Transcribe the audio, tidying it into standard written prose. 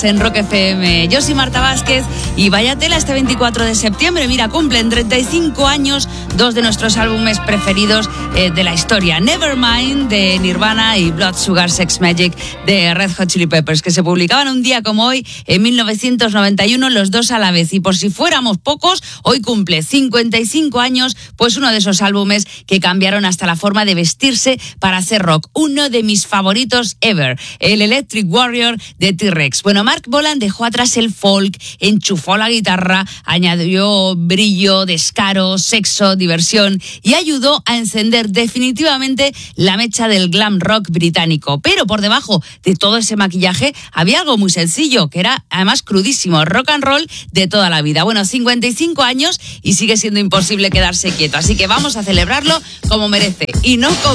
en Rock FM. Yo soy Marta Vázquez y vaya tela este 24 de septiembre. Mira, cumplen 35 años dos de nuestros álbumes preferidos de la historia. Nevermind de Nirvana y Blood Sugar Sex Magic de Red Hot Chili Peppers, que se publicaban un día como hoy, en 1991, los dos a la vez. Y por si fuéramos pocos, hoy cumple 55 años, pues uno de esos álbumes que cambiaron hasta la forma de vestirse para hacer rock. Uno de mis favoritos ever, el Electric Warrior de T-Rex. Bueno, Mark Bolan dejó atrás el folk, enchufó la guitarra, añadió brillo, descaro, sexo, diversión y ayudó a encender definitivamente la mecha del glam rock británico. Pero por debajo de todo ese maquillaje había algo muy sencillo, que era además crudísimo, rock and roll de toda la vida. Bueno, 55 años y sigue siendo imposible quedarse quieto, así que vamos a celebrarlo como merece y no con